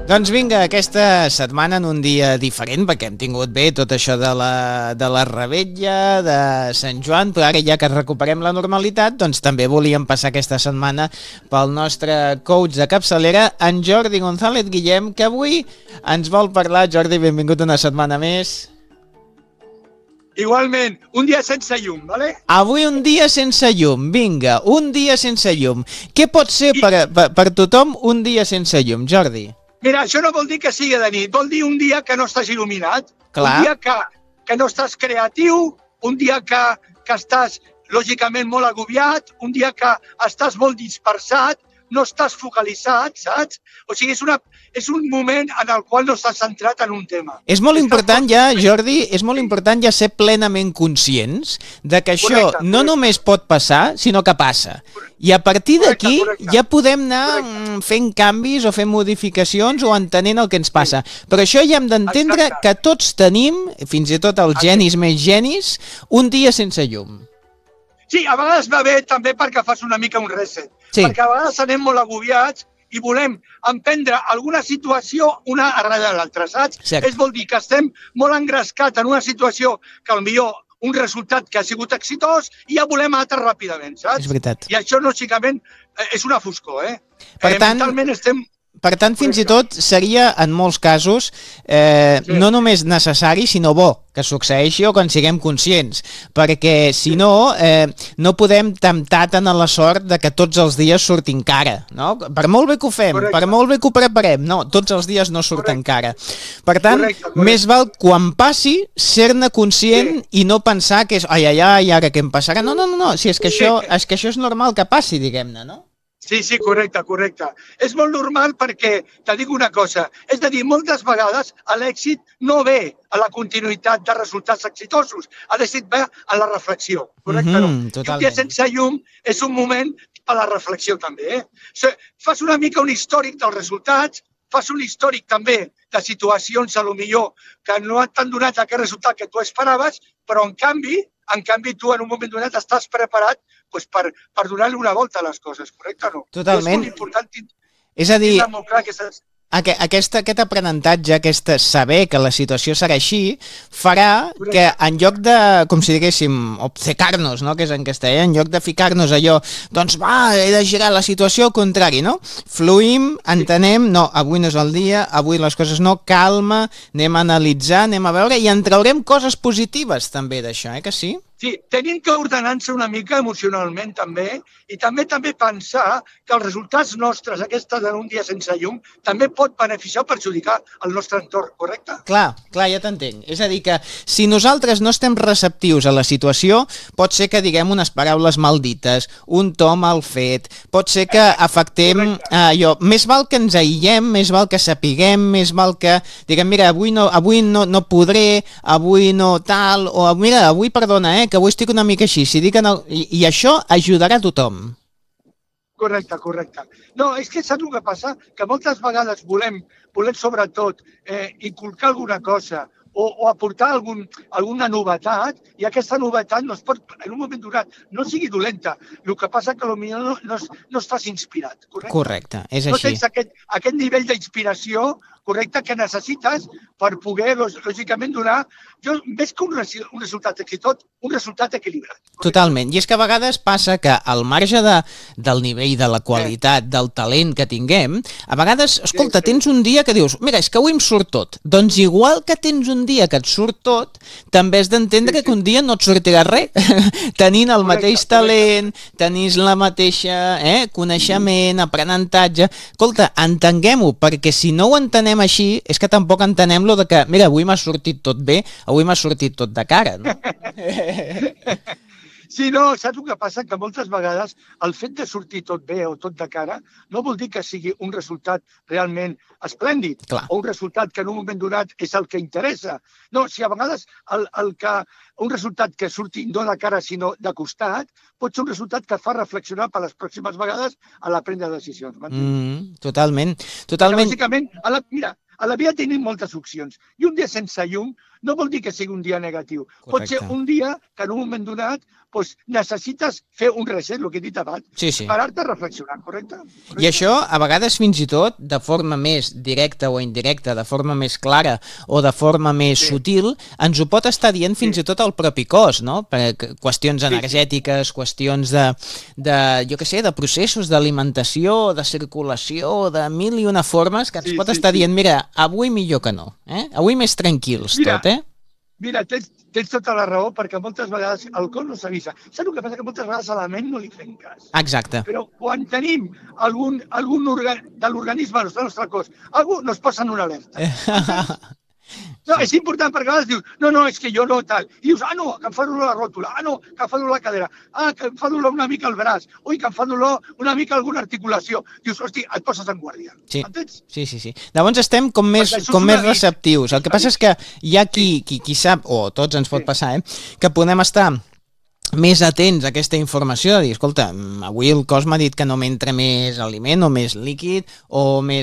Doncs vinga, aquesta setmana en un dia diferent, perquè hem tingut bé tot això de la Revetlla, de Sant Joan, però ara ja que recuperem la normalitat, doncs també volíem passar aquesta setmana pel nostre coach de capçalera, en Jordi González Guillem, que avui ens vol parlar. Jordi, benvingut una setmana més. Igualment, un dia sense llum, ¿vale? Avui un dia sense llum, vinga, un dia sense llum. Què pot ser per tothom un dia sense llum, Jordi? Mira, això no vol dir que sigui de nit, vol dir un dia que no estàs il·luminat, Clar. Un dia que no estàs creatiu, un dia que estàs lògicament molt agobiat, un dia que estàs molt dispersat, no estàs focalitzat, saps? O sigui, és un moment en el qual no estàs centrat en un tema. És molt important ja, Jordi, és molt important ja ser plenament conscients de que això no només pot passar, sinó que passa. I a partir d'aquí ja podem anar fent canvis o fent modificacions o entenent el que ens passa. Però això ja hem d'entendre que tots tenim, fins i tot els genis més genis, un dia sense llum. Sí, a vegades va bé també perquè fas una mica un reset. Sí. Perquè a vegades anem molt agobiats i volem emprendre alguna situació una darrere l'altra, saps? Cert. És vol dir que estem molt engrescats en una situació que potser un resultat que ha sigut exitós i ja volem altre ràpidament, saps? És veritat. I això, lògicament, és una foscor, eh? Per tant, mentalment estem... Per tant, fins i tot seria, en molts casos, no només necessari, sinó bo que succeeixi o que en siguem conscients, perquè si no, no podem temptar tant a la sort de que tots els dies surtin cara, no? Per molt bé que ho fem, per molt bé que ho preparem, no, tots els dies no surten cara. Per tant, més val quan passi ser-ne conscient i no pensar que és ai, ara què em passarà? No, si és que això és normal que passi, diguem-ne, no? Sí, correcte. És molt normal perquè, te dic una cosa, és a dir, moltes vegades l'èxit no ve a la continuïtat de resultats exitosos, l'èxit ve a la reflexió, correcte? Totalment. Un dia sense llum és un moment a la reflexió també. Fas una mica un històric dels resultats, fas un històric també de situacions, potser, que no t'han donat aquest resultat que tu esperaves, però en canvi tu en un moment donat estàs preparat per donar-li una volta a les coses, correcte o no? Totalment. És molt important és a dir, molt clar que aquest aprenentatge, saber que la situació serà així, farà que en lloc de, com si diguéssim, obcecar-nos, no? Que és en castellà, en lloc de ficar-nos allò, doncs he de girar la situació al contrari, no? Fluïm, entenem, no, avui no és el dia, avui les coses no, calma, anem a analitzar, anem a veure i en traurem coses positives també d'això, que sí? Sí, tenim que ordenar-se una mica emocionalment també i també pensar que els resultats nostres, aquesta d'un dia sense llum, també pot beneficiar o perjudicar el nostre entorn, correcte? Clar, ja t'entenc. És a dir que si nosaltres no estem receptius a la situació, pot ser que diguem unes paraules maldites, un to mal fet, pot ser que afectem allò. Més val que ens aïllem, més val que sapiguem, més val que diguem, mira, avui no podré, avui no tal, o mira, avui perdona, que avui estic una mica així, i això ajudarà a tothom. Correcte. No, és que saps el que passa? Que moltes vegades volem sobretot inculcar alguna cosa o aportar alguna novetat i aquesta novetat no es pot, en un moment donat, no sigui dolenta. El que passa que potser no estàs inspirat, correcte? Correcte, és així. No tens aquest nivell d'inspiració correcte que necessites per poder, lògicament, donar, més que un resultat exitós, un resultat equilibrat. Correcte? Totalment. I és que a vegades passa que al marge del nivell, de la qualitat, del talent que tinguem, a vegades, escolta, tens un dia que dius, mira, és que avui em surt tot. Doncs igual que tens un dia que et surt tot, també has d'entendre que un dia no et sortirà res. Tenint el mateix talent, tenint la mateixa coneixement, aprenentatge. Escolta, entenguem-ho, perquè si no ho entenem així, és que tampoc entenem lo de que, mira, avui m'ha sortit tot bé, avui m'ha sortit tot de cara, no? Sí, no, saps el que passa? Que moltes vegades el fet de sortir tot bé o tot de cara no vol dir que sigui un resultat realment esplèndid. Clar. O un resultat que en un moment donat és el que interessa. No, si a vegades un resultat que surti no de cara sinó de costat pot ser un resultat que fa reflexionar per les pròximes vegades a la prendre decisions. Totalment. Bàsicament, mira, a la vida tenim moltes opcions i un dia sense llum no vol dir que sigui un dia negatiu. Pot Correcte. ser un dia que en un moment donat necessites fer un reset, el que he dit abans, parar-te a reflexionar, correcte? I això, a vegades, fins i tot, de forma més directa o indirecta, de forma més clara o de forma més sutil, ens ho pot estar dient fins i tot el propi cos, no? Qüestions energètiques, qüestions jo què sé, de processos d'alimentació, de circulació, de mil i una formes que ens pot estar dient, mira, avui millor que no, avui més tranquils tot, Mira, tens tota la raó, perquè moltes vegades el cos no s'avisa. Saps el que passa? Que moltes vegades a la ment no li fem cas. Exacte. Però quan tenim algun de l'organisme del nostre cos, algú nos posa en una alerta. No, és important perquè a vegades dius, no, és que jo no tal. I dius, no, que em fa dolor la ròtula, no, que em fa dolor la cadera, que em fa dolor una mica el braç, ui, que em fa dolor una mica alguna articulació. Dius, hosti, et poses en guàrdia. Entens? Sí. Llavors estem com més receptius. El que passa és que hi ha qui sap, o tots ens pot passar, que podem estar més atents a aquesta informació, de dir, escolta, avui el cos m'ha dit que no m'entra més aliment o més líquid o més